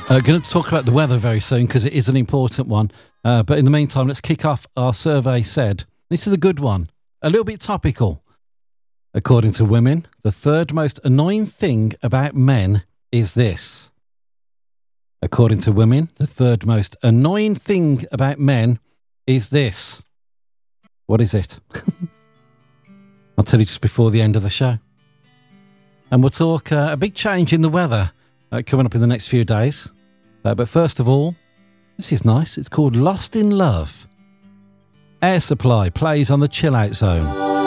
Going to talk about the weather very soon because it is an important one. But in the meantime, let's kick off our survey said. This is a good one. A little bit topical. According to women, the third most annoying thing about men is this. According to women, the third most annoying thing about men is this. What is it? I'll tell you just before the end of the show. And we'll talk a big change in the weather coming up in the next few days. But first of all, this is nice. It's called Lost in Love. Air Supply plays on the Chill Out Zone.